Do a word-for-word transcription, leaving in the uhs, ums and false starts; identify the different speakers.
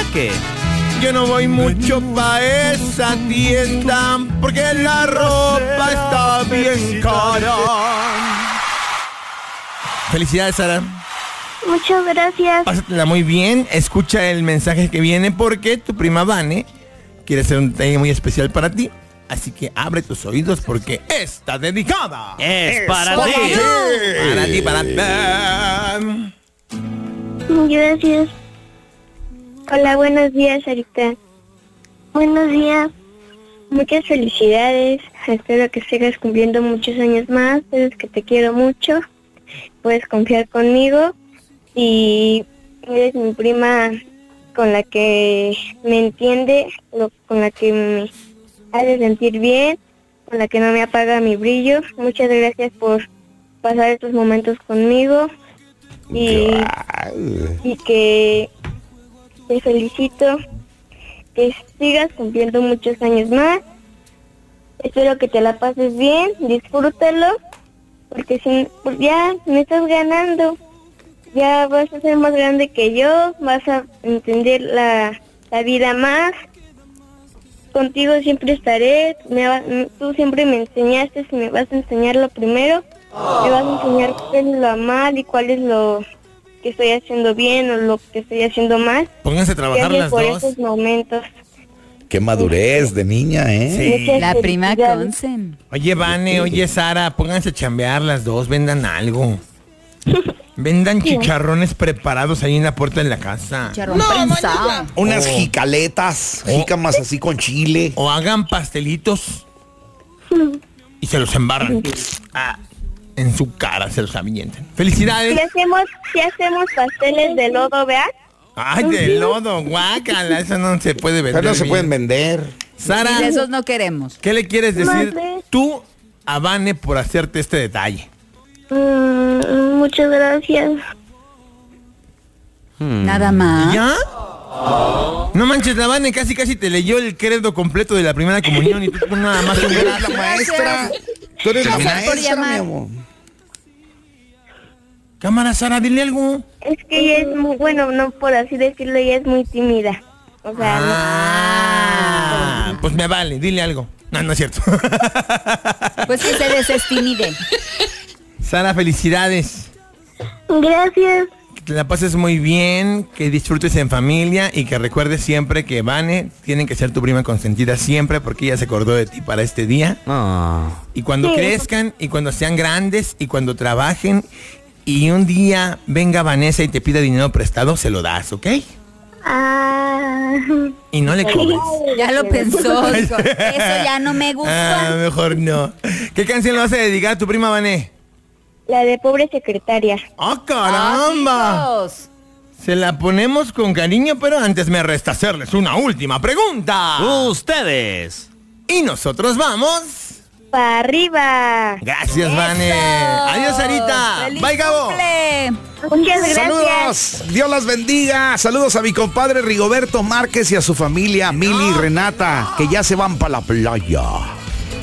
Speaker 1: qué?
Speaker 2: Yo no voy mucho pa' esa tienda porque la ropa está bien cara. Felicidades, Sara.
Speaker 3: Muchas gracias.
Speaker 2: Pásatela muy bien. Escucha el mensaje que viene porque tu prima Vane quiere hacer un detalle muy especial para ti. Así que abre tus oídos porque está dedicada.
Speaker 1: Es, es para,
Speaker 2: para
Speaker 1: ti.
Speaker 2: ti. Para ti, para ti.
Speaker 3: Gracias. Hola, buenos días, Sarita. Buenos días. Muchas felicidades. Espero que sigas cumpliendo muchos años más. Sabes que te quiero mucho. Puedes confiar conmigo. Y eres mi prima con la que me entiende, lo, con la que me hace sentir bien, con la que no me apaga mi brillo. Muchas gracias por pasar estos momentos conmigo. Y, y que te felicito, que sigas cumpliendo muchos años más. Espero que te la pases bien, disfrútalo, porque si pues ya me estás ganando, ya vas a ser más grande que yo, vas a entender la, la vida más. Contigo siempre estaré, me va, tú siempre me enseñaste y me vas a enseñar lo primero, oh. Me vas a enseñar qué es lo mal y cuál es lo que estoy haciendo bien o lo que estoy haciendo mal.
Speaker 2: Pónganse a trabajar las
Speaker 3: por
Speaker 2: dos.
Speaker 3: Esos momentos.
Speaker 4: Qué madurez de niña, ¿eh?
Speaker 3: Sí.
Speaker 5: La prima Consen.
Speaker 2: Oye, Vane, oye, Sara, pónganse a chambear las dos, vendan algo. Vendan chicharrones preparados ahí en la puerta de la casa.
Speaker 5: Chicharrón prensado.
Speaker 4: Unas
Speaker 2: Oh.
Speaker 4: jicaletas,
Speaker 2: Oh.
Speaker 4: jícamas así con chile.
Speaker 2: O hagan pastelitos y se los embarran. Ah, en su cara se los avientan. ¡Felicidades!
Speaker 3: Si hacemos, si hacemos pasteles de lodo, ¿verdad?
Speaker 2: Ay, de lodo, guácala, eso no se puede vender.
Speaker 4: Pero no se
Speaker 2: bien.
Speaker 4: pueden vender.
Speaker 2: Sara,
Speaker 5: Y de esos no queremos.
Speaker 2: ¿qué le quieres decir
Speaker 3: Madre.
Speaker 2: tú a Vane por hacerte este detalle?
Speaker 3: Mm, muchas gracias.
Speaker 5: Nada más.
Speaker 2: ¿Ya? No manches, la Vane casi casi te leyó el credo completo de la primera comunión y tú nada más un
Speaker 4: Tú eres la
Speaker 2: brazo.
Speaker 4: maestra. Tú eres la
Speaker 5: Gracias por
Speaker 4: maestra,
Speaker 5: llamar.
Speaker 4: mi amor.
Speaker 2: Cámara, Sara, dile algo.
Speaker 3: Es que ella es muy, bueno, no por así decirlo, ella es muy tímida. O sea,
Speaker 2: Ah, pues me vale, dile algo. No, no es cierto.
Speaker 5: Pues que se desestimide.
Speaker 2: Sara, felicidades.
Speaker 3: no. Gracias.
Speaker 2: Que te la pases muy bien, que disfrutes en familia y que recuerdes siempre que Vane tiene que ser tu prima consentida siempre porque ella se acordó de ti para este día.
Speaker 1: Oh.
Speaker 2: Y cuando
Speaker 3: Sí.
Speaker 2: crezcan y cuando sean grandes y cuando trabajen y un día venga Vanessa y te pida dinero prestado, se lo das, ¿ok?
Speaker 3: Ah,
Speaker 2: Y no le cobres.
Speaker 5: Ya lo pensó. Dijo, eso ya no me gustó.
Speaker 2: Ah, mejor no. ¿Qué canción le vas a dedicar a tu prima Vané?
Speaker 3: la de pobre secretaria.
Speaker 2: ¡Ah, caramba!
Speaker 5: Amigos.
Speaker 2: Se la ponemos con cariño, pero antes me resta hacerles una última pregunta.
Speaker 1: Ustedes.
Speaker 2: Y nosotros vamos.
Speaker 3: ¡Para arriba!
Speaker 2: Gracias,
Speaker 5: Eso.
Speaker 2: Vane. Adiós, Sarita.
Speaker 5: ¡Feliz
Speaker 2: Bye, Gabo.
Speaker 5: cumple!
Speaker 3: Muchas gracias.
Speaker 4: Saludos, Dios las bendiga. Saludos a mi compadre Rigoberto Márquez y a su familia, Mili y Renata, que ya se van para la playa.